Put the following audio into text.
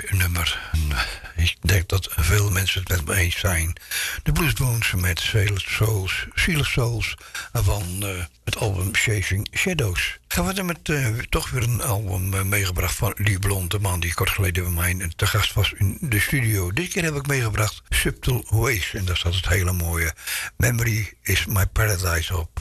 mooi nummer. Ik denk dat veel mensen het met me eens zijn. De Bluesbones met Zielig Souls van het album Chasing Shadows. Gaan we dan met toch weer een album meegebracht van Lee Blond, de man die kort geleden bij mij te gast was in de studio. Dit keer heb ik meegebracht Subtle Ways en daar staat het hele mooie Memory is My Paradise op.